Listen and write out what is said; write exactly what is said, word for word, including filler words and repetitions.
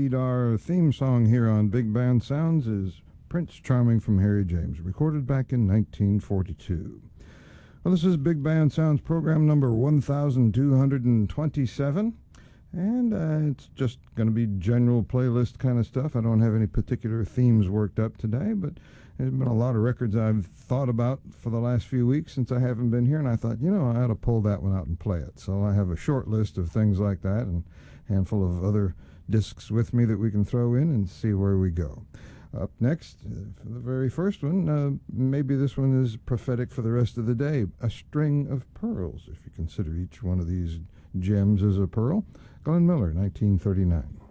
lead our theme song here on Big Band Sounds is Prince Charming from Harry James, recorded back in nineteen forty-two. Well, this is Big Band Sounds program number one thousand two hundred twenty-seven, and uh, it's just going to be general playlist kind of stuff. I don't have any particular themes worked up today, but there's been a lot of records I've thought about for the last few weeks since I haven't been here, and I thought, you know, I ought to pull that one out and play it. So I have a short list of things like that and a handful of other discs with me that we can throw in and see where we go. Up next, uh, for the very first one, uh, maybe this one is prophetic for the rest of the day, A String of Pearls, if you consider each one of these gems as a pearl. Glenn Miller, nineteen thirty-nine.